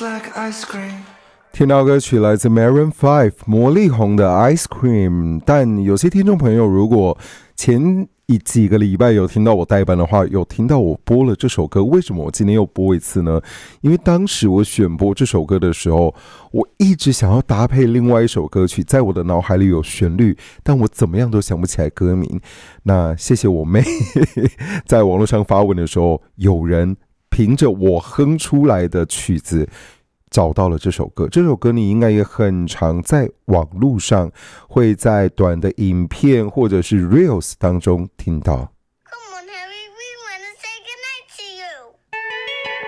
like ice cream。 听到歌曲来自 Maroon 5魔力红的 Ice Cream， 但有些听众朋友如果前几个礼拜有听到我代班的话，有听到我播了这首歌，为什么我今天又播一次呢？因为当时我选播这首歌的时候，我一直想要搭配另外一首歌曲，在我的脑海里有旋律，但我怎么样都想不起来歌名。那谢谢我妹在网络上发文的时候，有人凭着我哼出来的曲子找到了这首歌。这首歌你应该也很常在网络上会在短的影片或者是 Reels 当中听到。